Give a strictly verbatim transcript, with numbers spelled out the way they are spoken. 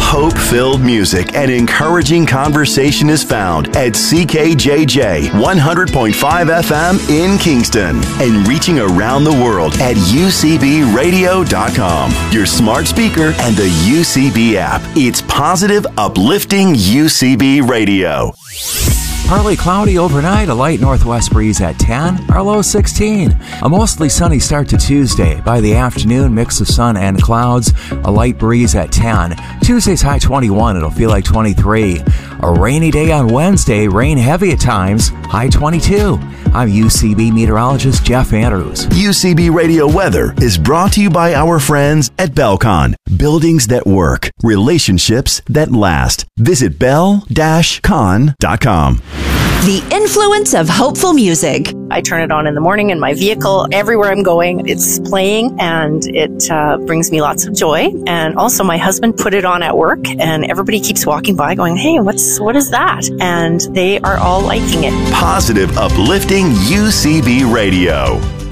hope-filled music and encouraging conversation is found at C K J J one hundred point five F M in Kingston and reaching around the world at U C B radio dot com, your smart speaker, and the U C B app. It's positive, uplifting U C B radio. Partly cloudy overnight, a light northwest breeze at ten, our low sixteen. A mostly sunny start to Tuesday. By the afternoon, mix of sun and clouds, a light breeze at ten. Tuesday's high twenty-one, it'll feel like twenty-three. A rainy day on Wednesday, rain heavy at times, high twenty-two. I'm U C B meteorologist Jeff Andrews. U C B Radio Weather is brought to you by our friends at Belcon. Buildings that work, relationships that last. Visit bell dash con dot com. The influence of hopeful music. I turn it on in the morning in my vehicle. Everywhere I'm going, it's playing, and it uh, brings me lots of joy. And also, my husband put it on at work, and everybody keeps walking by going, hey, what's what is that? And they are all liking it. Positive, uplifting U C B Radio.